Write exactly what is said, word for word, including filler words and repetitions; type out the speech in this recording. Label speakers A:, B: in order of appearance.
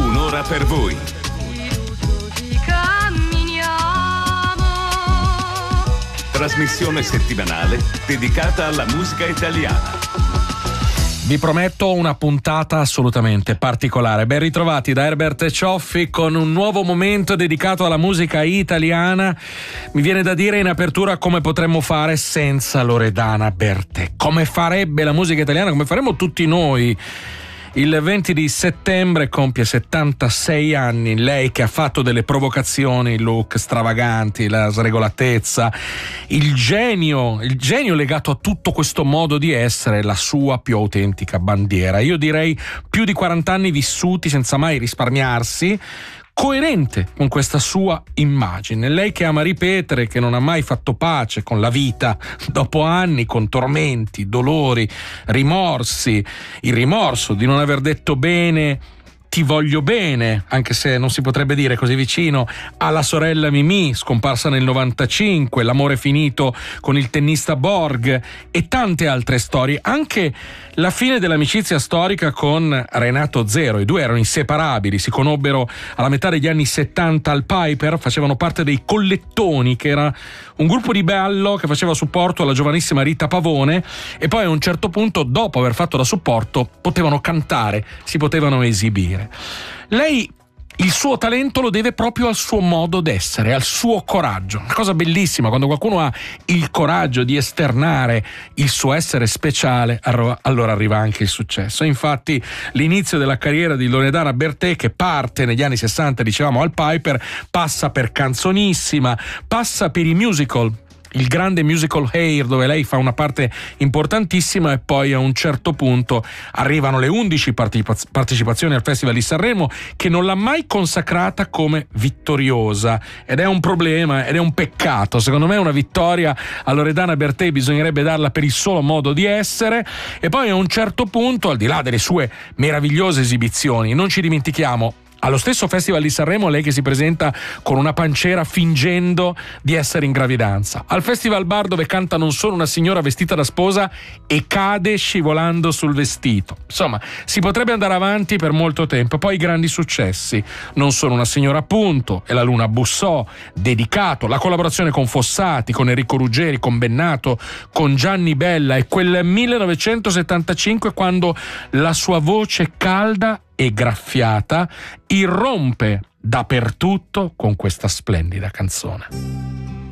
A: Un'ora per voi. Trasmissione settimanale dedicata alla musica italiana.
B: Vi prometto una puntata assolutamente particolare. Ben ritrovati da Herbert Cioffi con un nuovo momento dedicato alla musica italiana. Mi viene da dire in apertura come potremmo fare senza Loredana Bertè. Come farebbe la musica italiana, come faremo tutti noi. Il venti di settembre compie settantasei anni, lei che ha fatto delle provocazioni, il look stravaganti, la sregolatezza, il genio, il genio legato a tutto questo modo di essere, la sua più autentica bandiera. Io direi più di quaranta anni vissuti senza mai risparmiarsi, coerente con questa sua immagine. Lei che ama ripetere che non ha mai fatto pace con la vita dopo anni, con tormenti, dolori, rimorsi, il rimorso di non aver detto bene ti voglio bene, anche se non si potrebbe dire così vicino, alla sorella Mimì, scomparsa nel novantacinque, l'amore finito con il tennista Borg e tante altre storie, anche la fine dell'amicizia storica con Renato Zero. I due erano inseparabili, si conobbero alla metà degli anni settanta al Piper, facevano parte dei Collettoni, che era un gruppo di ballo che faceva supporto alla giovanissima Rita Pavone, e poi a un certo punto, dopo aver fatto da supporto, potevano cantare, si potevano esibire. Lei il suo talento lo deve proprio al suo modo d'essere, al suo coraggio. Una cosa bellissima, quando qualcuno ha il coraggio di esternare il suo essere speciale, allora arriva anche il successo. Infatti l'inizio della carriera di Loredana Bertè, che parte negli anni sessanta, dicevamo, al Piper, passa per Canzonissima, passa per i musical, il grande musical Hair, dove lei fa una parte importantissima, e poi a un certo punto arrivano le undici partecipazioni al Festival di Sanremo, che non l'ha mai consacrata come vittoriosa, ed è un problema, ed è un peccato. Secondo me una vittoria a Loredana Bertè bisognerebbe darla per il solo modo di essere. E poi a un certo punto, al di là delle sue meravigliose esibizioni, non ci dimentichiamo, allo stesso Festival di Sanremo lei che si presenta con una pancera fingendo di essere in gravidanza, al Festival Bar dove canta Non sono una signora vestita da sposa e cade scivolando sul vestito. Insomma, si potrebbe andare avanti per molto tempo. Poi i grandi successi, Non sono una signora appunto, e La luna bussò, dedicato, la collaborazione con Fossati, con Enrico Ruggeri, con Bennato, con Gianni Bella, e quel millenovecentosettantacinque quando la sua voce calda e graffiata irrompe dappertutto con questa splendida canzone.